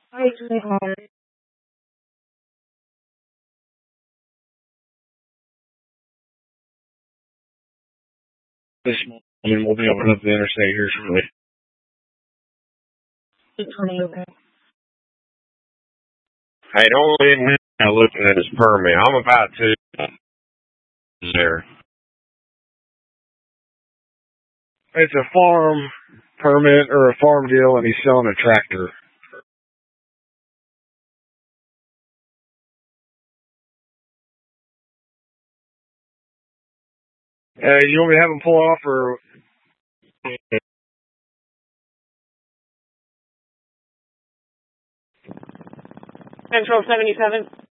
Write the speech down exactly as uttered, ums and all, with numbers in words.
Hi, sweetheart. This morning we'll be opening up the interstate here shortly. Okay. Hey, don't leave me out looking at his permit. I'm about to there. It's a farm permit or a farm deal, and he's selling a tractor. Uh, you want me to have him pull off, or Central seventy-seven?